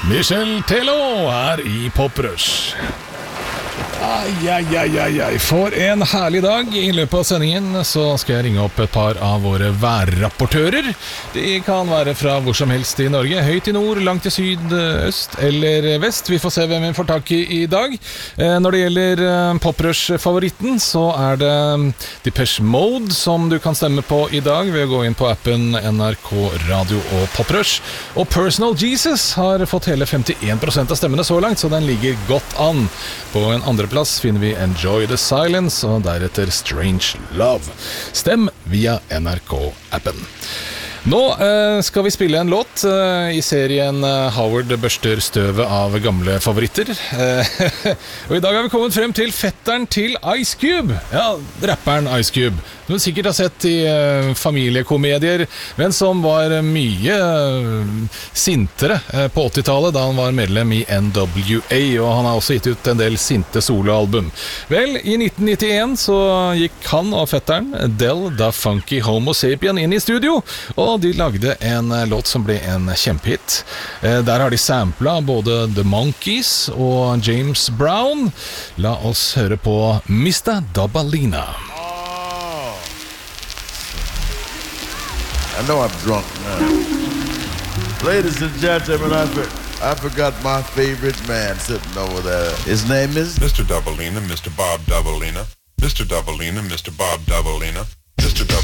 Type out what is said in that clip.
Michel Tello her i Poprush. For en herlig dag. I løpet av sendingen så skal jeg ringe opp et par av våre værrapportører. De kan være fra hvor som helst i Norge. Høyt i nord, langt i syd, øst eller vest. Vi får se hvem vi får tak i dag. Når det gjelder Poprush-favoritten, så er det Depeche Mode som du kan stemme på i dag ved å gå inn på appen NRK Radio og Poprush. Og Personal Jesus har fått hele 51% av stemmene så langt, så den ligger godt an. På en andreplass finner vi Enjoy the Silence og deretter Strange Love. Stem via NRK-appen. Nå skal vi spille en låt i serien Howard børster støvet av gamle favoritter. Og i dag har vi kommet frem til fetteren til Ice Cube. Ja, rapperen Ice Cube. Du har sikkert sett i familiekomedier, men som var mye sintere på 80-tallet da han var medlem i NWA, og han har også gitt ut en del sinte soloalbum. Vel, i 1991 så gikk han og fetteren Del Da Funky Homo Sapien inn i studio, og de lagde en låt som ble en kjempehit. Der har de samplet både The Monkees og James Brown. La oss høre på Mr. Dabalina. I know I'm drunk now. Ladies and gentlemen, I forgot my favorite man sitting over there. His name is Mr. Dabalina, Mr. Bob Dabalina. Mr. Dabalina, Mr. Bob Dabalina.